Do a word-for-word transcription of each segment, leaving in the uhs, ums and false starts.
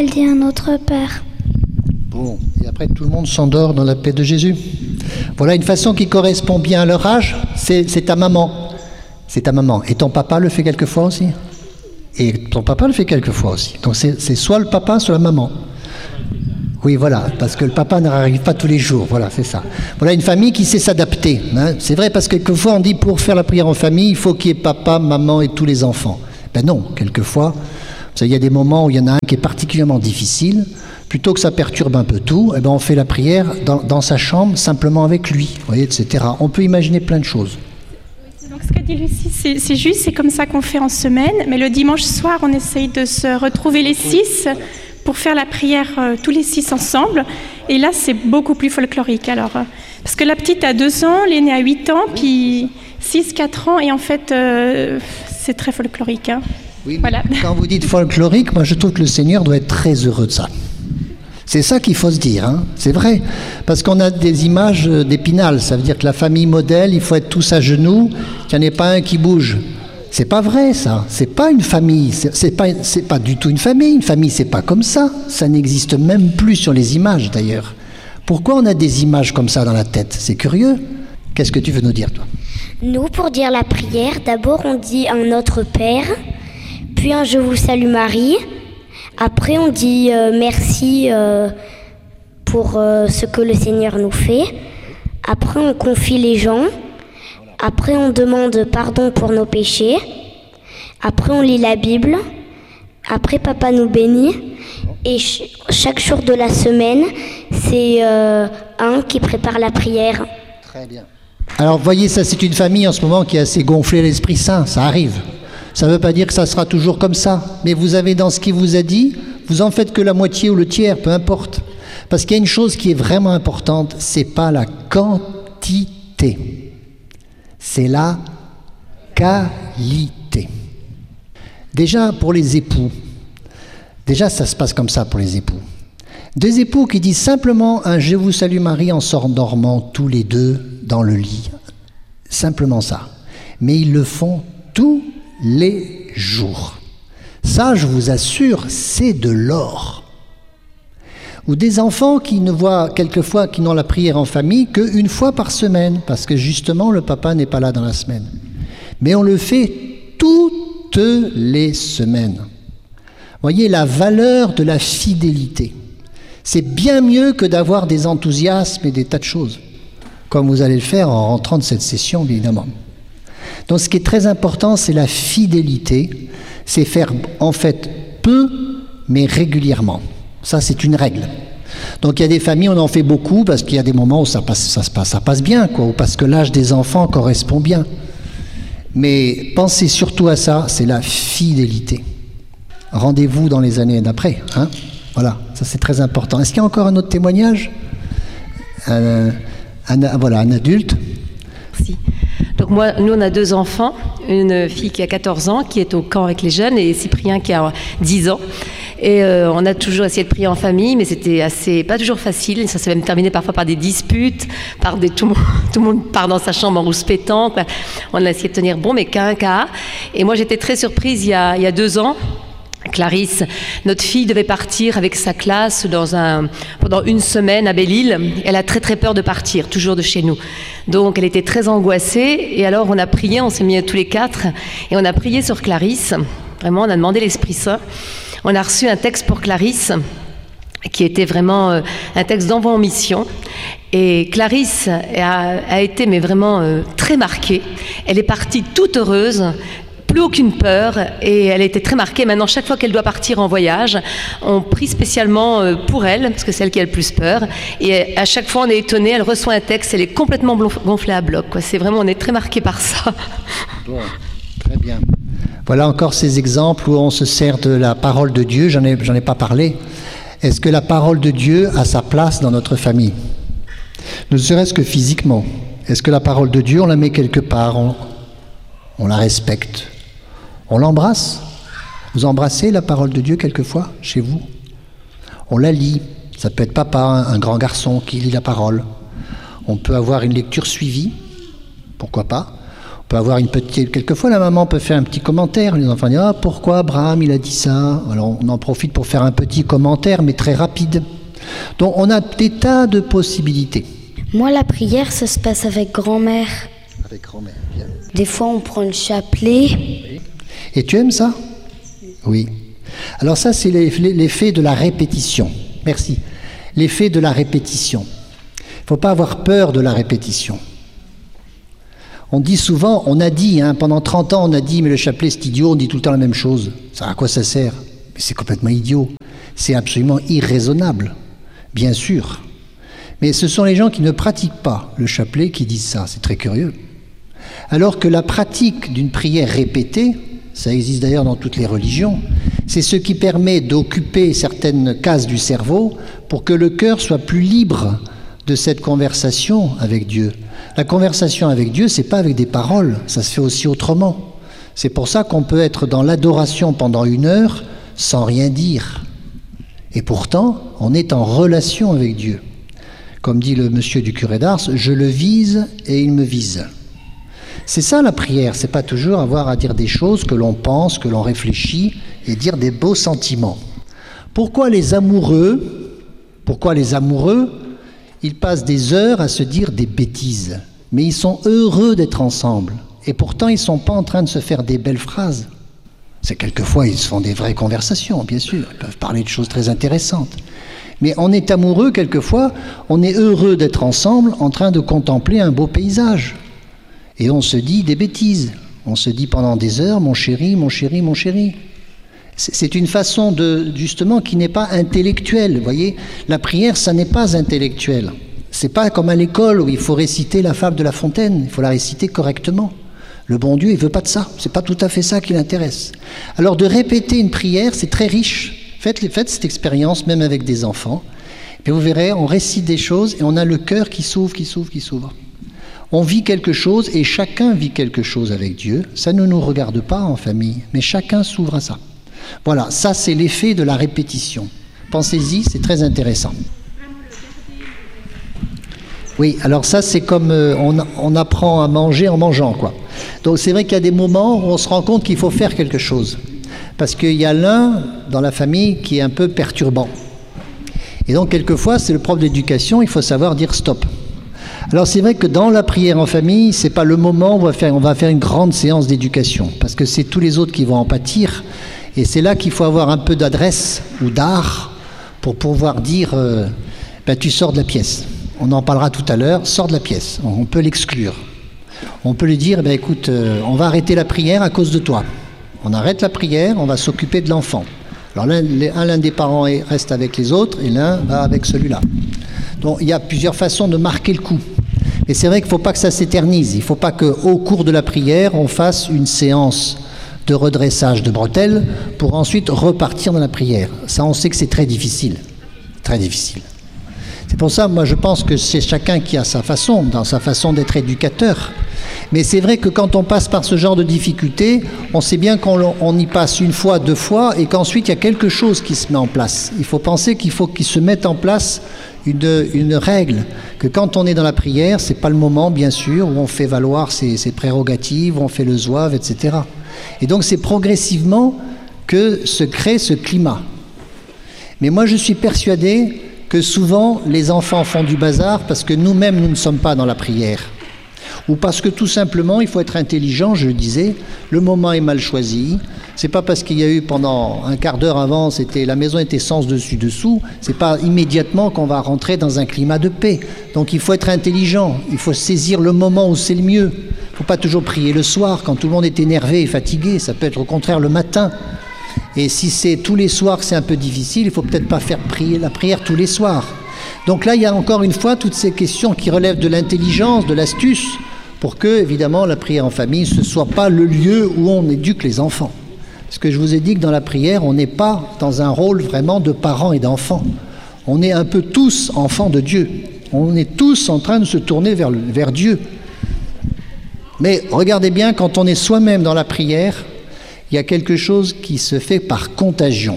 elle dit un autre Père. Bon, et après tout le monde s'endort dans la paix de Jésus. Voilà une façon qui correspond bien à leur âge, c'est, c'est ta maman. C'est ta maman. Et ton papa le fait quelquefois aussi? Et ton papa le fait quelquefois aussi. Donc c'est, c'est soit le papa, soit la maman. Oui, voilà, parce que le papa n'arrive pas tous les jours, voilà, c'est ça. Voilà une famille qui sait s'adapter. Hein. C'est vrai, parce que quelquefois on dit pour faire la prière en famille, il faut qu'il y ait papa, maman et tous les enfants. Ben non, quelquefois, il y a des moments où il y en a un qui est particulièrement difficile. Plutôt que ça perturbe un peu tout, eh ben on fait la prière dans, dans sa chambre, simplement avec lui, vous voyez, et cetera. On peut imaginer plein de choses. Donc ce qu'a dit Lucie, c'est, c'est juste, c'est comme ça qu'on fait en semaine, mais le dimanche soir, on essaye de se retrouver les six pour faire la prière euh, tous les six ensemble. Et là, c'est beaucoup plus folklorique. Alors, euh, parce que la petite a deux ans, l'aînée a huit ans, puis six, quatre ans, et en fait, euh, c'est très folklorique. Hein. Oui, voilà. Quand vous dites folklorique, moi je trouve que le Seigneur doit être très heureux de ça. C'est ça qu'il faut se dire, hein. C'est vrai, parce qu'on a des images d'Épinal, ça veut dire que la famille modèle, il faut être tous à genoux, qu'il n'y en ait pas un qui bouge. C'est pas vrai ça, c'est pas une famille, c'est, c'est, pas, c'est pas du tout une famille, une famille c'est pas comme ça, ça n'existe même plus sur les images d'ailleurs. Pourquoi on a des images comme ça dans la tête? C'est curieux. Qu'est-ce que tu veux nous dire toi? Nous, pour dire la prière, d'abord on dit un Notre Père, puis un Je vous salue Marie. Après, on dit euh, merci euh, pour euh, ce que le Seigneur nous fait. Après, on confie les gens. Après, on demande pardon pour nos péchés. Après, on lit la Bible. Après, Papa nous bénit. Et ch- chaque jour de la semaine, c'est euh, un qui prépare la prière. Très bien. Alors, vous voyez, ça, c'est une famille en ce moment qui est assez gonflée à l'Esprit Saint. Ça arrive. Ça ne veut pas dire que ça sera toujours comme ça. Mais vous avez dans ce qu'il vous a dit, vous en faites que la moitié ou le tiers, peu importe. Parce qu'il y a une chose qui est vraiment importante, c'est pas la quantité, c'est la qualité. Déjà pour les époux, déjà ça se passe comme ça pour les époux. Des époux qui disent simplement un « Je vous salue Marie » en s'endormant tous les deux dans le lit. Simplement ça. Mais ils le font tous les jours. Ça, je vous assure, c'est de l'or. Ou des enfants qui ne voient quelquefois, qui n'ont la prière en famille qu'une fois par semaine, parce que justement le papa n'est pas là dans la semaine. Mais on le fait toutes les semaines. Voyez la valeur de la fidélité. C'est bien mieux que d'avoir des enthousiasmes et des tas de choses, comme vous allez le faire en rentrant de cette session, évidemment. Donc ce qui est très important, c'est la fidélité, c'est faire en fait peu, mais régulièrement. Ça, c'est une règle. Donc il y a des familles, on en fait beaucoup, parce qu'il y a des moments où ça passe, ça se passe, ça passe bien, quoi, ou parce que l'âge des enfants correspond bien. Mais pensez surtout à ça, c'est la fidélité. Rendez-vous dans les années d'après, hein. Voilà, ça c'est très important. Est-ce qu'il y a encore un autre témoignage? un, un, Voilà, un adulte. Merci. Donc moi, nous on a deux enfants, une fille qui a quatorze ans, qui est au camp avec les jeunes, et Cyprien qui a dix ans. Et euh, on a toujours essayé de prier en famille, mais c'était assez, pas toujours facile. Ça s'est même terminé parfois par des disputes, par des, tout, le monde, tout le monde part dans sa chambre en rouspétant, quoi. On a essayé de tenir bon, mais qu'à un cas. Et moi j'étais très surprise il y a, il y a deux ans. Clarisse, notre fille devait partir avec sa classe dans un, pendant une semaine à Belle-Île. Elle a très très peur de partir, toujours de chez nous. Donc elle était très angoissée et alors on a prié, on s'est mis tous les quatre et on a prié sur Clarisse. Vraiment, on a demandé l'Esprit Saint. On a reçu un texte pour Clarisse qui était vraiment euh, un texte d'envoi en mission. Et Clarisse a, a été mais vraiment euh, très marquée. Elle est partie toute heureuse, plus aucune peur, et elle était très marquée. Maintenant, chaque fois qu'elle doit partir en voyage, on prie spécialement pour elle, parce que c'est elle qui a le plus peur. Et à chaque fois, on est étonné, elle reçoit un texte, elle est complètement gonflée à bloc, quoi. C'est vraiment, on est très marqué par ça. Bon, très bien. Voilà encore ces exemples où on se sert de la parole de Dieu. J'en ai, j'en ai pas parlé. Est-ce que la parole de Dieu a sa place dans notre famille? Ne serait-ce que physiquement. Est-ce que la parole de Dieu, on la met quelque part, on, on la respecte? On l'embrasse? Vous embrassez la parole de Dieu quelquefois chez vous? On la lit. Ça peut être papa, un grand garçon qui lit la parole. On peut avoir une lecture suivie, pourquoi pas. On peut avoir une petite... Quelquefois, la maman peut faire un petit commentaire. Les enfants disent « Ah, pourquoi Abraham, il a dit ça ?» Alors, on en profite pour faire un petit commentaire, mais très rapide. Donc, on a des tas de possibilités. Moi, la prière, ça se passe avec grand-mère. Avec grand-mère, bien. Des fois, on prend le chapelet. Oui. Et tu aimes ça? Oui. Alors ça, c'est l'effet de la répétition. Merci. L'effet de la répétition. Il ne faut pas avoir peur de la répétition. On dit souvent, on a dit, hein, pendant trente ans, on a dit, mais le chapelet, c'est idiot, on dit tout le temps la même chose. Ça, à quoi ça sert? Mais c'est complètement idiot. C'est absolument irraisonnable, bien sûr. Mais ce sont les gens qui ne pratiquent pas le chapelet qui disent ça. C'est très curieux. Alors que la pratique d'une prière répétée, ça existe d'ailleurs dans toutes les religions, c'est ce qui permet d'occuper certaines cases du cerveau pour que le cœur soit plus libre de cette conversation avec Dieu. La conversation avec Dieu, c'est pas avec des paroles, ça se fait aussi autrement. C'est pour ça qu'on peut être dans l'adoration pendant une heure sans rien dire. Et pourtant, on est en relation avec Dieu. Comme dit le monsieur du curé d'Ars, je le vise et il me vise. C'est ça la prière, c'est pas toujours avoir à dire des choses que l'on pense, que l'on réfléchit et dire des beaux sentiments. Pourquoi les amoureux, pourquoi les amoureux, ils passent des heures à se dire des bêtises, mais ils sont heureux d'être ensemble et pourtant ils sont pas en train de se faire des belles phrases. C'est quelquefois ils se font des vraies conversations, bien sûr, ils peuvent parler de choses très intéressantes. Mais on est amoureux quelquefois, on est heureux d'être ensemble en train de contempler un beau paysage. Et on se dit des bêtises. On se dit pendant des heures, mon chéri, mon chéri, mon chéri. C'est une façon de, justement, qui n'est pas intellectuelle. Vous voyez, la prière, ça n'est pas intellectuel. C'est pas comme à l'école où il faut réciter la fable de La Fontaine. Il faut la réciter correctement. Le bon Dieu, il veut pas de ça. C'est pas tout à fait ça qui l'intéresse. Alors de répéter une prière, c'est très riche. Faites, faites cette expérience, même avec des enfants. Et puis vous verrez, on récite des choses et on a le cœur qui s'ouvre, qui s'ouvre, qui s'ouvre. On vit quelque chose et chacun vit quelque chose avec Dieu. Ça ne nous regarde pas en famille, mais chacun s'ouvre à ça. Voilà, ça c'est l'effet de la répétition. Pensez-y, c'est très intéressant. Oui, alors ça c'est comme euh, on, on apprend à manger en mangeant, quoi. Donc c'est vrai qu'il y a des moments où on se rend compte qu'il faut faire quelque chose. Parce qu'il y a l'un dans la famille qui est un peu perturbant. Et donc quelquefois, c'est le prof d'éducation, il faut savoir dire stop. Alors c'est vrai que dans la prière en famille, c'est pas le moment où on va faire, on va faire une grande séance d'éducation, parce que c'est tous les autres qui vont en pâtir, et c'est là qu'il faut avoir un peu d'adresse ou d'art pour pouvoir dire euh, ben, tu sors de la pièce. On en parlera tout à l'heure, sors de la pièce, on peut l'exclure. On peut lui dire, ben, écoute, euh, on va arrêter la prière à cause de toi. On arrête la prière, on va s'occuper de l'enfant. Alors l'un, l'un des parents reste avec les autres et l'un va avec celui-là. Donc il y a plusieurs façons de marquer le coup. Mais c'est vrai qu'il ne faut pas que ça s'éternise. Il ne faut pas qu'au cours de la prière, on fasse une séance de redressage de bretelles pour ensuite repartir dans la prière. Ça, on sait que c'est très difficile. Très difficile. C'est pour ça, moi, je pense que c'est chacun qui a sa façon, dans sa façon d'être éducateur. Mais c'est vrai que quand on passe par ce genre de difficultés, on sait bien qu'on on y passe une fois, deux fois, et qu'ensuite, il y a quelque chose qui se met en place. Il faut penser qu'il faut qu'il se mette en place une, une règle, que quand on est dans la prière, c'est pas le moment, bien sûr, où on fait valoir ses, ses prérogatives, où on fait le zouave, et cetera. Et donc, c'est progressivement que se crée ce climat. Mais moi, je suis persuadé que souvent, les enfants font du bazar parce que nous-mêmes, nous ne sommes pas dans la prière. Ou parce que tout simplement, il faut être intelligent, je le disais, le moment est mal choisi. C'est pas parce qu'il y a eu pendant un quart d'heure avant, c'était la maison était sens dessus dessous, c'est pas immédiatement qu'on va rentrer dans un climat de paix. Donc il faut être intelligent, il faut saisir le moment où c'est le mieux. Il faut pas toujours prier le soir quand tout le monde est énervé et fatigué, ça peut être au contraire le matin. Et si c'est tous les soirs que c'est un peu difficile, il faut peut-être pas faire prier la prière tous les soirs. Donc là, il y a encore une fois toutes ces questions qui relèvent de l'intelligence, de l'astuce, pour que, évidemment, la prière en famille, ce ne soit pas le lieu où on éduque les enfants. Parce que je vous ai dit que dans la prière, on n'est pas dans un rôle vraiment de parents et d'enfants. On est un peu tous enfants de Dieu. On est tous en train de se tourner vers, le, vers Dieu. Mais regardez bien, quand on est soi-même dans la prière, il y a quelque chose qui se fait par contagion.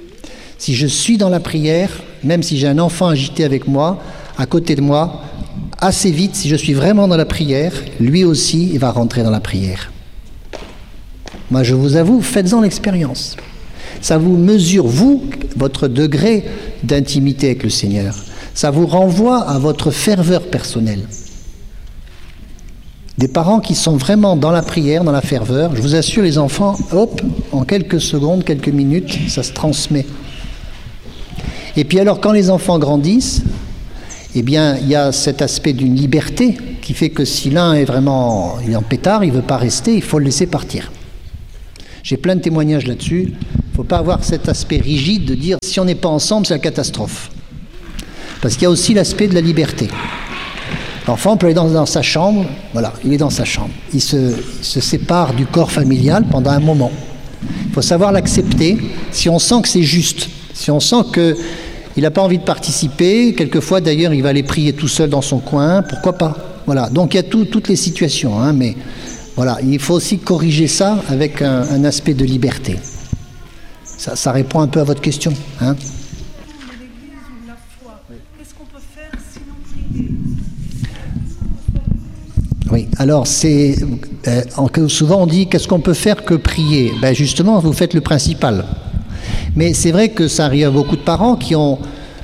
Si je suis dans la prière, même si j'ai un enfant agité avec moi, à côté de moi, assez vite, si je suis vraiment dans la prière, lui aussi, il va rentrer dans la prière. Moi, je vous avoue, faites-en l'expérience. Ça vous mesure, vous, votre degré d'intimité avec le Seigneur. Ça vous renvoie à votre ferveur personnelle. Des parents qui sont vraiment dans la prière, dans la ferveur, je vous assure, les enfants, hop, en quelques secondes, quelques minutes, ça se transmet. Et puis alors, quand les enfants grandissent, eh bien, il y a cet aspect d'une liberté qui fait que si l'un est vraiment il est en pétard, il ne veut pas rester, il faut le laisser partir. J'ai plein de témoignages là-dessus. Il ne faut pas avoir cet aspect rigide de dire si on n'est pas ensemble, c'est la catastrophe. Parce qu'il y a aussi l'aspect de la liberté. L'enfant peut aller dans, dans sa chambre, voilà, il est dans sa chambre. Il se, il se sépare du corps familial pendant un moment. Il faut savoir l'accepter si on sent que c'est juste, si on sent qu'il n'a pas envie de participer. Quelquefois, d'ailleurs, il va aller prier tout seul dans son coin, pourquoi pas. Voilà, donc il y a tout, toutes les situations, hein, mais voilà, il faut aussi corriger ça avec un, un aspect de liberté. Ça, ça répond un peu à votre question, hein. Oui, alors c'est euh, souvent on dit qu'est-ce qu'on peut faire que prier. Ben justement, vous faites le principal. Mais c'est vrai que ça arrive à beaucoup de parents qui ont.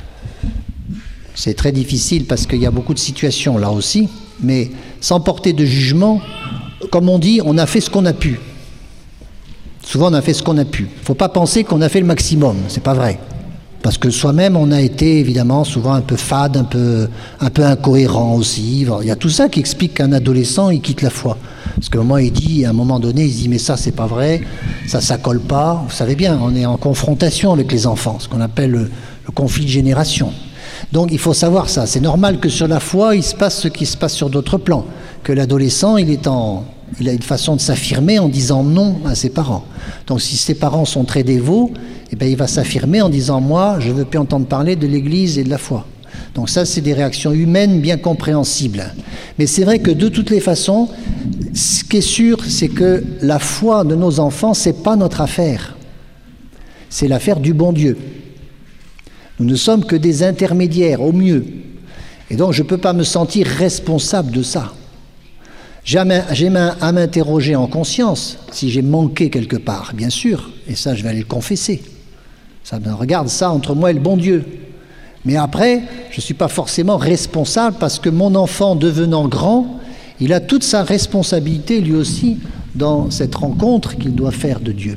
C'est très difficile parce qu'il y a beaucoup de situations là aussi, mais sans porter de jugement, comme on dit, on a fait ce qu'on a pu. Souvent, on a fait ce qu'on a pu. Il ne faut pas penser qu'on a fait le maximum. C'est pas vrai. Parce que soi-même, on a été évidemment souvent un peu fade, un peu, un peu incohérent aussi. Il y a tout ça qui explique qu'un adolescent, il quitte la foi. Parce qu'au moment, il dit, à un moment donné, il se dit, mais ça, c'est pas vrai, ça, ça colle pas. Vous savez bien, on est en confrontation avec les enfants, ce qu'on appelle le, le conflit de génération. Donc, il faut savoir ça. C'est normal que sur la foi, il se passe ce qui se passe sur d'autres plans. Que l'adolescent, il est en... Il a une façon de s'affirmer en disant non à ses parents. Donc si ses parents sont très dévots, eh bien, il va s'affirmer en disant « moi, je ne veux plus entendre parler de l'Église et de la foi ». Donc ça, c'est des réactions humaines bien compréhensibles. Mais c'est vrai que de toutes les façons, ce qui est sûr, c'est que la foi de nos enfants, ce n'est pas notre affaire. C'est l'affaire du bon Dieu. Nous ne sommes que des intermédiaires, au mieux. Et donc, je ne peux pas me sentir responsable de ça. J'ai à m'interroger en conscience si j'ai manqué quelque part, bien sûr, et ça je vais aller le confesser. Ça me regarde ça entre moi et le bon Dieu. Mais après, je ne suis pas forcément responsable parce que mon enfant devenant grand, il a toute sa responsabilité lui aussi dans cette rencontre qu'il doit faire de Dieu.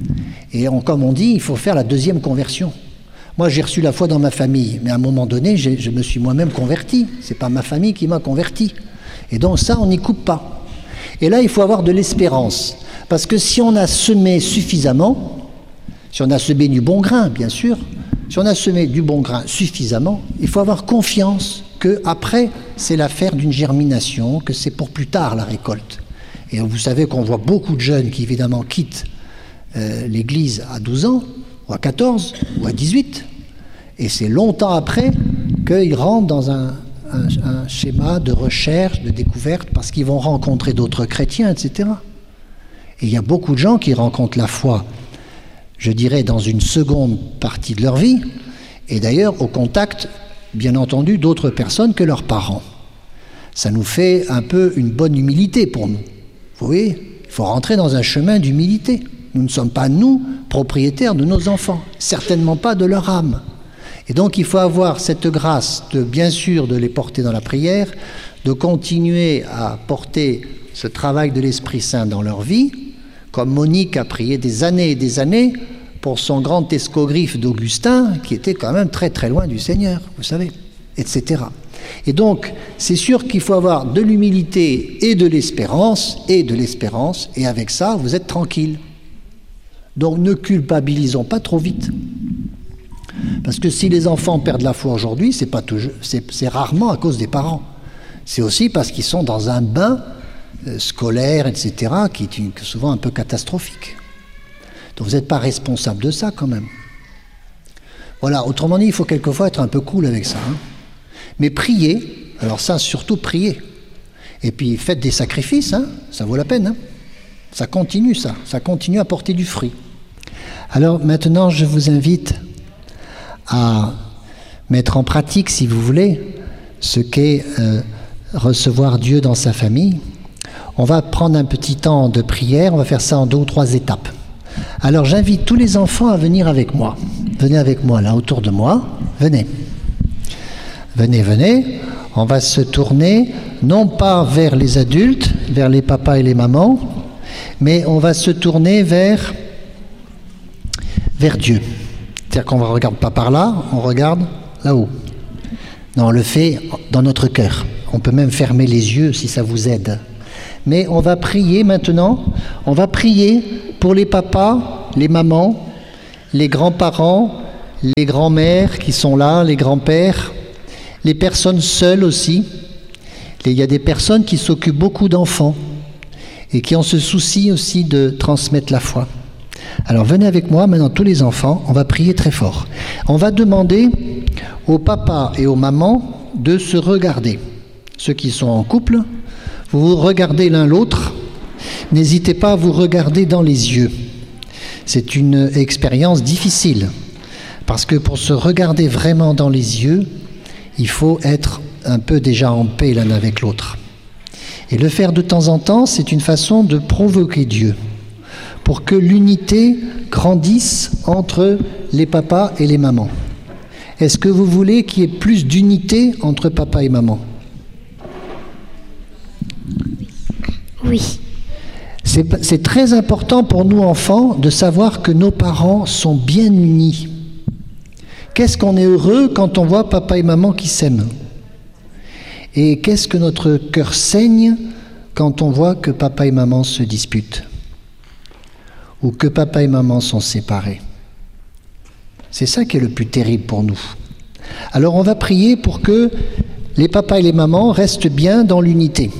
Et on, comme on dit, il faut faire la deuxième conversion. Moi j'ai reçu la foi dans ma famille, mais à un moment donné, je me suis moi-même converti. Ce n'est pas ma famille qui m'a converti. Et donc ça, on n'y coupe pas. Et là, il faut avoir de l'espérance. Parce que si on a semé suffisamment, si on a semé du bon grain, bien sûr, si on a semé du bon grain suffisamment, il faut avoir confiance qu'après, c'est l'affaire d'une germination, que c'est pour plus tard la récolte. Et vous savez qu'on voit beaucoup de jeunes qui, évidemment, quittent euh, l'Église à douze ans, ou à quatorze, ou à dix-huit. Et c'est longtemps après qu'ils rentrent dans un... Un, un schéma de recherche, de découverte, parce qu'ils vont rencontrer d'autres chrétiens, et cetera. Et il y a beaucoup de gens qui rencontrent la foi, je dirais, dans une seconde partie de leur vie, et d'ailleurs au contact, bien entendu, d'autres personnes que leurs parents. Ça nous fait un peu une bonne humilité pour nous. Vous voyez, il faut rentrer dans un chemin d'humilité. Nous ne sommes pas, nous, propriétaires de nos enfants, certainement pas de leur âme. Et donc il faut avoir cette grâce de, bien sûr, de les porter dans la prière, de continuer à porter ce travail de l'Esprit Saint dans leur vie, comme Monique a prié des années et des années pour son grand escogriffe d'Augustin, qui était quand même très très loin du Seigneur, vous savez, et cetera. Et donc, c'est sûr qu'il faut avoir de l'humilité et de l'espérance, et de l'espérance, et avec ça, vous êtes tranquille. Donc ne culpabilisons pas trop vite. Parce que si les enfants perdent la foi aujourd'hui, c'est pas toujours, c'est, c'est rarement à cause des parents. C'est aussi parce qu'ils sont dans un bain euh, scolaire, et cetera, qui est une, souvent un peu catastrophique. Donc vous n'êtes pas responsable de ça quand même. Voilà, autrement dit, il faut quelquefois être un peu cool avec ça. Hein. Mais priez, alors ça, surtout priez. Et puis faites des sacrifices, hein, ça vaut la peine. Hein. Ça continue ça, ça continue à porter du fruit. Alors maintenant, je vous invite à mettre en pratique, si vous voulez, ce qu'est euh, recevoir Dieu dans sa famille, on va prendre un petit temps de prière, on va faire ça en deux ou trois étapes. Alors j'invite tous les enfants à venir avec moi. Venez avec moi là, autour de moi. Venez. Venez, venez. On va se tourner, non pas vers les adultes, vers les papas et les mamans, mais on va se tourner vers, vers Dieu. C'est-à-dire qu'on ne regarde pas par là, on regarde là-haut. Non, on le fait dans notre cœur. On peut même fermer les yeux si ça vous aide. Mais on va prier maintenant, on va prier pour les papas, les mamans, les grands-parents, les grands-mères qui sont là, les grands-pères, les personnes seules aussi. Il y a des personnes qui s'occupent beaucoup d'enfants et qui ont ce souci aussi de transmettre la foi. Alors venez avec moi maintenant tous les enfants, on va prier très fort. On va demander aux papas et aux mamans de se regarder. Ceux qui sont en couple, vous vous regardez l'un l'autre, n'hésitez pas à vous regarder dans les yeux. C'est une expérience difficile, parce que pour se regarder vraiment dans les yeux, il faut être un peu déjà en paix l'un avec l'autre. Et le faire de temps en temps, c'est une façon de provoquer Dieu, pour que l'unité grandisse entre les papas et les mamans. Est-ce que vous voulez qu'il y ait plus d'unité entre papa et maman ? Oui. C'est, c'est très important pour nous enfants de savoir que nos parents sont bien unis. Qu'est-ce qu'on est heureux quand on voit papa et maman qui s'aiment ? Et qu'est-ce que notre cœur saigne quand on voit que papa et maman se disputent ? Ou que papa et maman sont séparés ? C'est ça qui est le plus terrible pour nous. Alors on va prier pour que les papas et les mamans restent bien dans l'unité.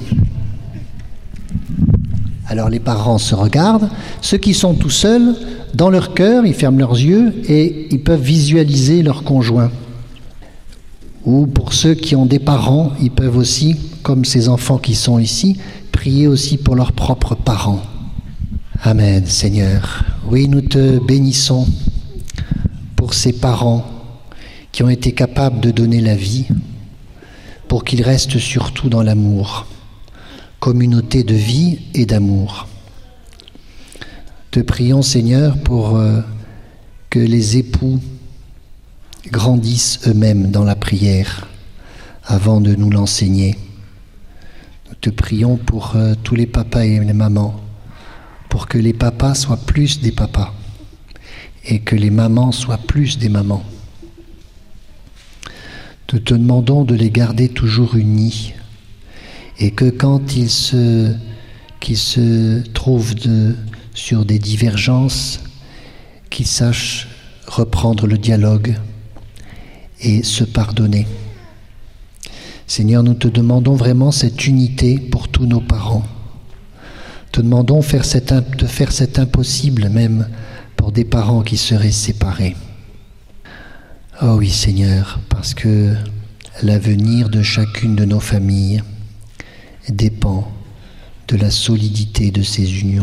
Alors les parents se regardent, ceux qui sont tout seuls, dans leur cœur, ils ferment leurs yeux et ils peuvent visualiser leur conjoint. Ou pour ceux qui ont des parents, ils peuvent aussi, comme ces enfants qui sont ici, prier aussi pour leurs propres parents. Amen, Seigneur. Oui, nous te bénissons pour ces parents qui ont été capables de donner la vie, pour qu'ils restent surtout dans l'amour. Communauté de vie et d'amour. Te prions, Seigneur, pour euh, que les époux grandissent eux-mêmes dans la prière avant de nous l'enseigner. Nous te prions pour euh, tous les papas et les mamans, pour que les papas soient plus des papas et que les mamans soient plus des mamans. Nous te demandons de les garder toujours unis, et que quand ils se, qu'ils se trouvent de, sur des divergences, qu'ils sachent reprendre le dialogue et se pardonner. Seigneur, nous te demandons vraiment cette unité pour tous nos parents. Te demandons faire cet, de faire cet impossible même pour des parents qui seraient séparés. Oh oui, Seigneur, parce que l'avenir de chacune de nos familles dépend de la solidité de ces unions.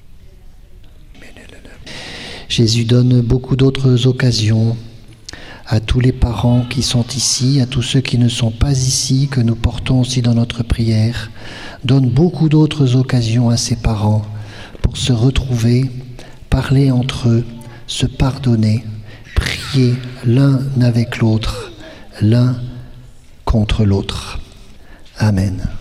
Jésus donne beaucoup d'autres occasions à tous les parents qui sont ici, à tous ceux qui ne sont pas ici, que nous portons aussi dans notre prière. Donne beaucoup d'autres occasions à ces parents pour se retrouver, parler entre eux, se pardonner, prier l'un avec l'autre, l'un contre l'autre. Amen.